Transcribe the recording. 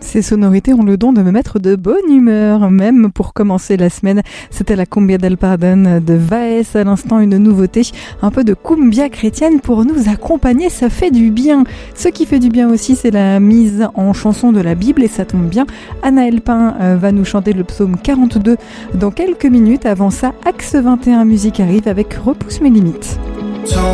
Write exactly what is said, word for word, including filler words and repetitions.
Ces sonorités ont le don de me mettre de bonne humeur, même pour commencer la semaine. C'était la Cumbia del Pardon de Vaes, à l'instant une nouveauté, un peu de cumbia chrétienne pour nous accompagner, ça fait du bien. Ce qui fait du bien aussi, c'est la mise en chanson de la Bible, et ça tombe bien, Anaëlle Pain va nous chanter le psaume quarante-deux dans quelques minutes. Avant ça, Axe vingt et un Musique arrive avec Repousse mes limites.